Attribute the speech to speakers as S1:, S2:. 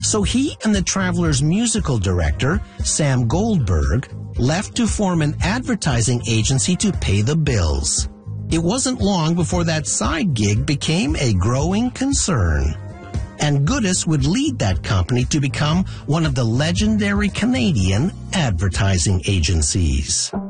S1: So he and the Travelers' musical director, Sam Goldberg, left to form an advertising agency to pay the bills. It wasn't long before that side gig became a growing concern. And Goodis would lead that company to become one of the legendary Canadian advertising agencies.